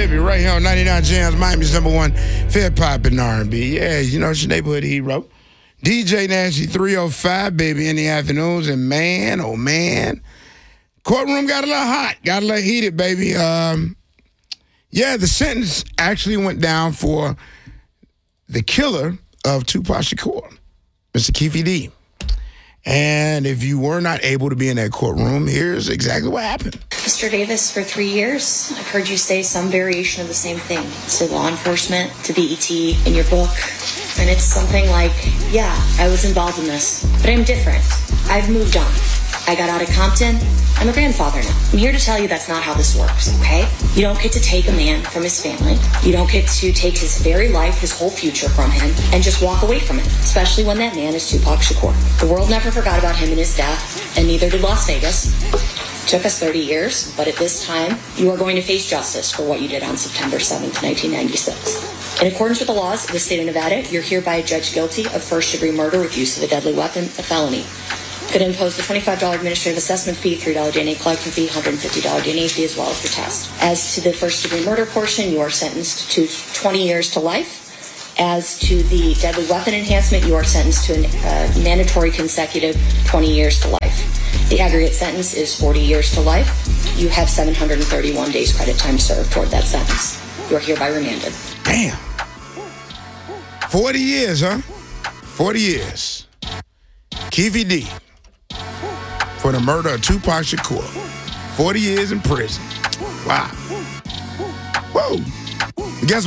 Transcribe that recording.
baby, right here on 99 Jams, Miami's #1 Fed Pop and R&B. Yeah, you know, it's your neighborhood hero. DJ Nasty 305, baby, in the afternoons. And man, oh man, courtroom got a little hot, got a little heated, baby. Yeah, the sentence actually went down for the killer of Tupac Shakur, Mr. Keffe D. And if you were not able to be in that courtroom, here's exactly what happened. Mr. Davis, for 3 years, I've heard you say some variation of the same thing to law enforcement, to BET, in your book. And it's something like, yeah, I was involved in this, but I'm different. I've moved on. I got out of Compton. I'm a grandfather now. I'm here to tell you that's not how this works, okay? You don't get to take a man from his family. You don't get to take his very life, his whole future from him, and just walk away from it, especially when that man is Tupac Shakur. The world never forgot about him and his death, and neither did Las Vegas. It took us 30 years, but at this time, you are going to face justice for what you did on September 7th, 1996. In accordance with the laws of the state of Nevada, you're hereby judged guilty of first-degree murder with use of a deadly weapon, a felony. Could impose the $25 administrative assessment fee, $3 DNA collection fee, $150 DNA fee, as well as the test. As to the first-degree murder portion, you are sentenced to 20 years to life. As to the deadly weapon enhancement, you are sentenced to a mandatory consecutive 20 years to life. The aggregate sentence is 40 years to life. You have 731 days credit time served toward that sentence. You are hereby remanded. Damn. 40 years, huh? 40 years. Keffe D. For the murder of Tupac Shakur. 40 years in prison. Wow. Whoa. Guess what?